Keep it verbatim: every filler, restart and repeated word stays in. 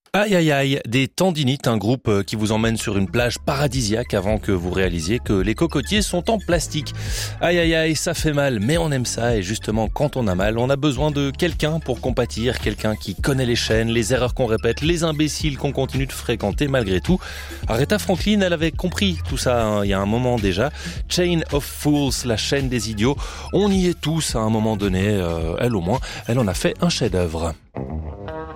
Aïe aïe aïe, des tendinites, un groupe qui vous emmène sur une plage paradisiaque avant que vous réalisiez que les cocotiers sont en plastique. Aïe aïe aïe, ça fait mal, mais on aime ça et justement quand on a mal, on a besoin de quelqu'un pour compatir, quelqu'un qui connaît les chaînes, les erreurs qu'on répète, les imbéciles qu'on continue de fréquenter malgré tout. Aretha Franklin, elle avait compris tout ça hein, il y a un moment déjà. Chain of Fools, la chaîne des idiots, on y est tous à un moment donné, euh, elle au moins, elle en a fait un chef-d'œuvre.